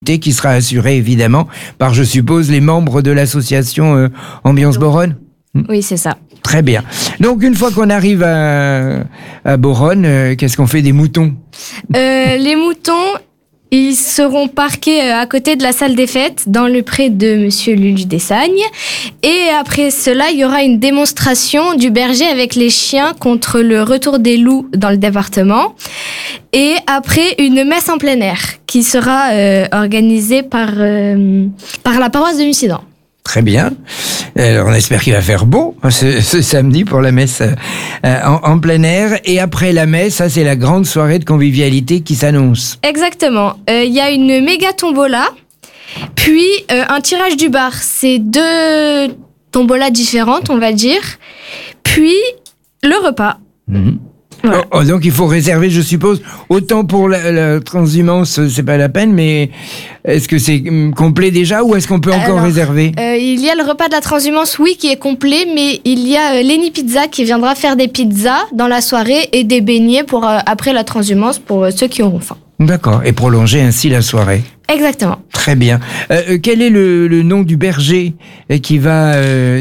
qui sera assurée évidemment par, je suppose, les membres de l'association Ambiance Boronne. Oui, c'est ça. Très bien. Donc, une fois qu'on arrive à Boronne, qu'est-ce qu'on fait des moutons ? Les moutons, ils seront parqués à côté de la salle des fêtes, dans le pré de Monsieur Luluce Dessagnes. Et après cela, il y aura une démonstration du berger avec les chiens contre le retour des loups dans le département. Et après, une messe en plein air qui sera organisée par la paroisse de Mussidan. Très bien. Alors, on espère qu'il va faire beau ce samedi pour la messe en plein air. Et après la messe, ça c'est la grande soirée de convivialité qui s'annonce. Exactement. Il y a une méga tombola, puis un tirage du bar. C'est 2 tombolas différentes, on va dire. Puis le repas. Mmh. Voilà. Oh, donc il faut réserver, je suppose, autant pour la transhumance, c'est pas la peine, mais est-ce que c'est complet déjà ou est-ce qu'on peut encore réserver ? Il y a le repas de la transhumance, oui, qui est complet, mais il y a Lenny Pizza qui viendra faire des pizzas dans la soirée et des beignets pour après la transhumance pour ceux qui auront faim. D'accord, et prolonger ainsi la soirée. Exactement. Très bien. Quel est le nom du berger qui va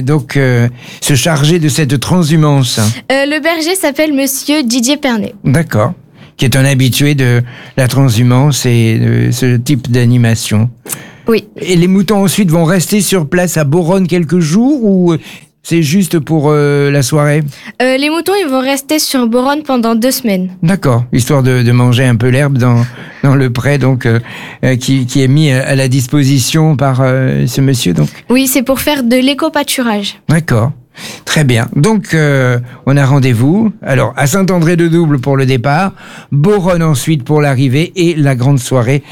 se charger de cette transhumance ? Le berger s'appelle Monsieur Didier Pernet. D'accord. Qui est un habitué de la transhumance et de ce type d'animation. Oui. Et les moutons ensuite vont rester sur place à Boronne quelques jours ou c'est juste pour la soirée ? Les moutons, ils vont rester sur Boronne pendant 2 semaines. D'accord, histoire de manger un peu l'herbe dans le pré donc qui est mis à la disposition par ce monsieur donc. Oui, c'est pour faire de l'éco-pâturage. D'accord. Très bien. Donc, on a rendez-vous. Alors, à Saint-André-de-Double pour le départ, Boronne ensuite pour l'arrivée et la grande soirée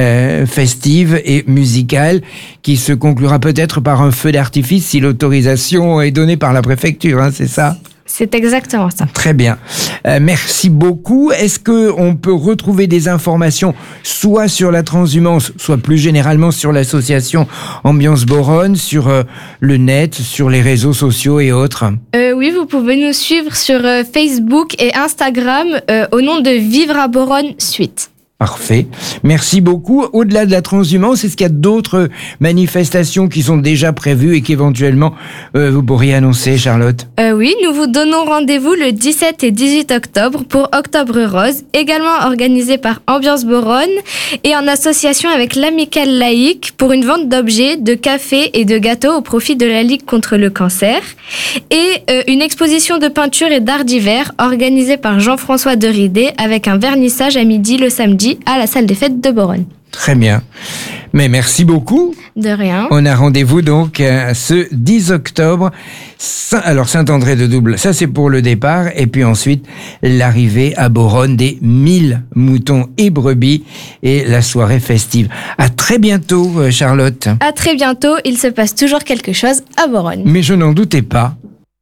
festive et musicale qui se conclura peut-être par un feu d'artifice si l'autorisation est donnée par la préfecture, hein, c'est ça ? C'est exactement ça. Très bien. Merci beaucoup. Est-ce qu'on peut retrouver des informations soit sur la transhumance, soit plus généralement sur l'association Ambiance Boronne, sur le net, sur les réseaux sociaux et autres ? Oui, vous pouvez nous suivre sur Facebook et Instagram au nom de Vivre à Boronne Suite. Parfait. Merci beaucoup. Au-delà de la transhumance, est-ce qu'il y a d'autres manifestations qui sont déjà prévues et qu'éventuellement vous pourriez annoncer, Charlotte ? Oui, nous vous donnons rendez-vous le 17 et 18 octobre pour Octobre Rose, également organisé par Ambiance Boronne et en association avec l'Amicale Laïque pour une vente d'objets, de café et de gâteaux au profit de la Ligue contre le cancer et une exposition de peinture et d'art divers organisée par Jean-François Deridé avec un vernissage à midi le samedi à la salle des fêtes de Boronne. Très bien. Mais merci beaucoup. De rien. On a rendez-vous donc ce 10 octobre. Alors Saint-André-de-Double, ça c'est pour le départ. Et puis ensuite, l'arrivée à Boronne des 1000 moutons et brebis et la soirée festive. À très bientôt, Charlotte. À très bientôt. Il se passe toujours quelque chose à Boronne. Mais je n'en doutais pas.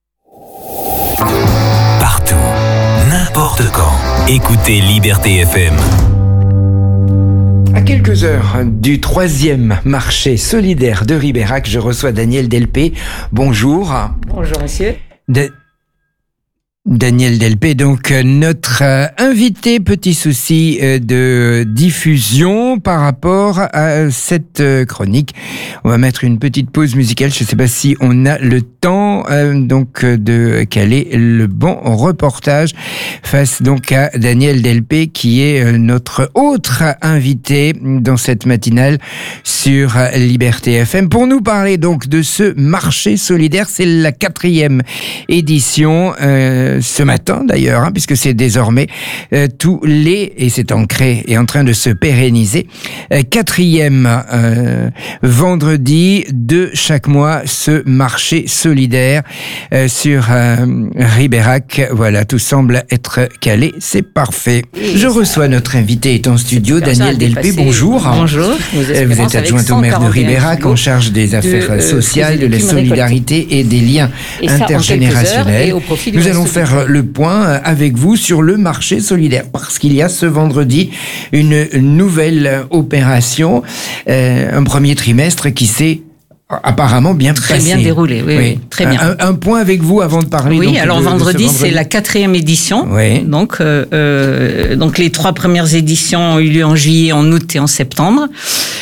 Partout, n'importe quand. Écoutez Liberté FM. À quelques heures du 3e marché solidaire de Ribérac, je reçois Daniel Delpé. Bonjour. Bonjour, monsieur. Daniel Delpé, donc notre invité. Petit souci de diffusion par rapport à cette chronique. On va mettre une petite pause musicale. Je ne sais pas si on a le temps donc de caler le bon reportage face donc à Daniel Delpé qui est notre autre invité dans cette matinale sur Liberté FM pour nous parler donc de ce marché solidaire. C'est la 4e édition. Ce matin d'ailleurs, hein, puisque c'est désormais tous les, et c'est ancré et en train de se pérenniser, 4e vendredi de chaque mois, ce marché solidaire sur Ribérac. Voilà, tout semble être calé, c'est parfait. Je reçois notre invité est en studio, Daniel Delpé, bonjour. Bonjour. Vous êtes adjointe au maire de Ribérac en charge des affaires sociales, de la solidarité et des liens intergénérationnels. Nous allons faire le point avec vous sur le marché solidaire parce qu'il y a ce vendredi une nouvelle opération, un premier trimestre qui s'est apparemment bien très passé. Bien déroulé, oui. Très bien. Un point avec vous avant de parler. Oui, donc, alors vendredi, c'est la 4e édition. Oui. Donc les 3 premières éditions ont eu lieu en juillet, en août et en septembre.